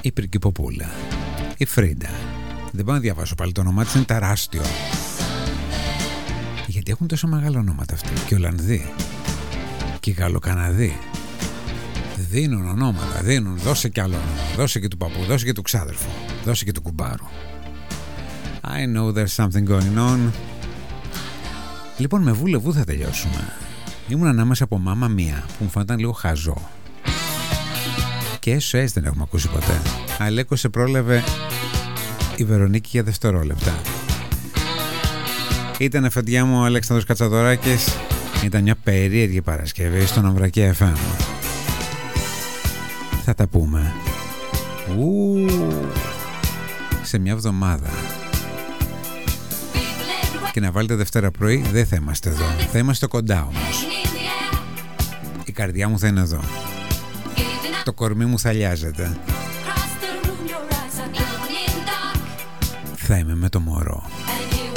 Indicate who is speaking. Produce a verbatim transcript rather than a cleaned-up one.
Speaker 1: η Πριγκιποπούλα, η Φρίντα. Δεν πάω να διαβάσω πάλι το όνομά της, είναι τεράστιο. Γιατί έχουν τόσο μεγάλα ονόματα αυτοί. Και Ολλανδοί και οι Γαλλοκαναδοί δίνουν ονόματα, δίνουν. Δώσε κι άλλο όνομα, δώσε και του παππού, δώσε και του ξάδερφου, δώσε και του κουμπάρου. I know there's something going on. Λοιπόν, με βούλεβού θα τελειώσουμε. Ήμουν ανάμεσα από μάμα μία που μου φάνταν λίγο χαζό. Και ες ο ες δεν έχουμε ακούσει ποτέ. Αλέκο σε πρόλαβε η Βερονίκη για δευτερόλεπτα. Ήταν φετιά μου ο Αλέξανδρος Κατσαδωράκης. Ήταν μια περίεργη Παρασκευή στον Αμβρακή εφ εμ. Θα τα πούμε Ου, σε μια εβδομάδα. Και να βάλετε Δευτέρα πρωί δεν θα είμαστε εδώ. Θα είμαστε κοντά όμως. Η καρδιά μου θα είναι εδώ. Το κορμί μου θα λιάζεται. Θα είμαι με το μωρό.